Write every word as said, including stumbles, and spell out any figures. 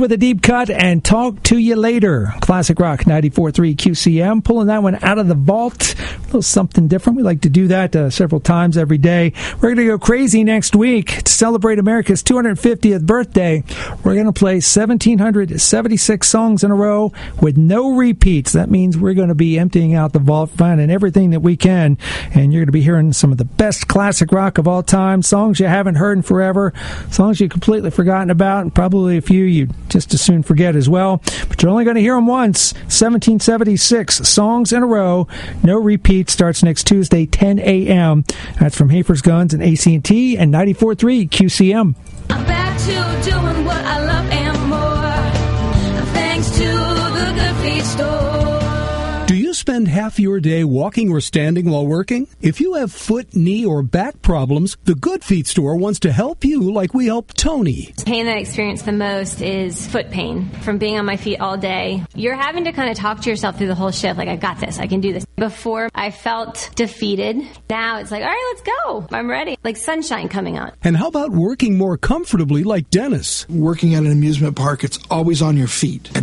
With a deep cut and Talk to You Later. Classic Rock ninety-four point three Q C M. Pulling that one out of the vault. A little something different. We like to do that uh, several times every day. We're going to go crazy next week to celebrate America's two hundred fiftieth birthday. We're going to play one thousand seven hundred seventy-six songs in a row with no repeats. That means we're going to be emptying out the vault, finding everything that we can. And you're going to be hearing some of the best classic rock of all time. Songs you haven't heard in forever. Songs you've completely forgotten about. And probably a few you just as soon forget as well. But you're only going to hear them once. seventeen seventy-six songs in a row. No repeat. Starts next Tuesday, ten a.m. That's from Hafer's Guns and A C and T and ninety-four point three Q C M. I'm back to doing what I love and more. Thanks to the Good Feet store. Do you spend half your day walking or standing while working? If you have foot, knee, or back problems, the Good Feet store wants to help you like we helped Tony. The pain that I experience the most is foot pain from being on my feet all day. You're having to kind of talk to yourself through the whole shift, like, I got this, I can do this. Before, I felt defeated. Now it's like, all right, let's go. I'm ready. Like sunshine coming out. And how about working more comfortably like Dennis? Working at an amusement park, it's always on your feet.